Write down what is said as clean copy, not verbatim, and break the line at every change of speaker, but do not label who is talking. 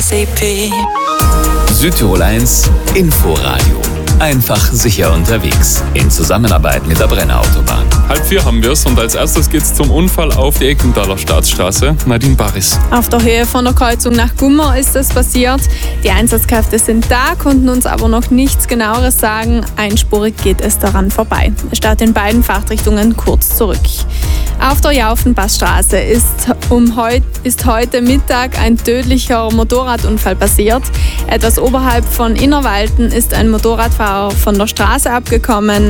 ASAP.
Südtirol 1 Inforadio. Einfach sicher unterwegs. In Zusammenarbeit mit der Brenner Autobahn.
3:30 haben wir es und als erstes geht's zum Unfall auf die Eckenthaler Staatsstraße. Nadine Baris.
Auf der Höhe von der Kreuzung nach Gummer ist es passiert. Die Einsatzkräfte sind da, konnten uns aber noch nichts Genaueres sagen. Einspurig geht es daran vorbei. Es staut in beiden Fahrtrichtungen kurz zurück. Auf der Jaufenpassstraße ist heute Mittag ein tödlicher Motorradunfall passiert. Etwas oberhalb von Innerwalden ist ein Motorradfahrer von der Straße abgekommen.